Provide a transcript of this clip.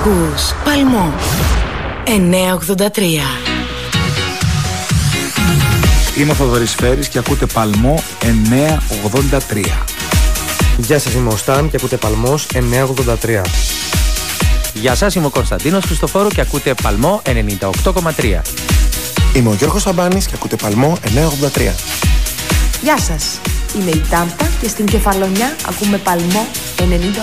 Ακούς Παλμό 983. Είμαι ο Θοδωρής Φέρης και ακούτε Παλμό 983. Γεια σας, είμαι ο Σταν και ακούτε Παλμός 983. Γεια σας, είμαι ο Κωνσταντίνος Χριστοφόρου και ακούτε Παλμό 98,3. Είμαι ο Γιώργος Σαμπάνης και ακούτε Παλμό 983. Γεια σας, είμαι η Τάμπτα και στην Κεφαλονιά ακούμε Παλμό 98,3.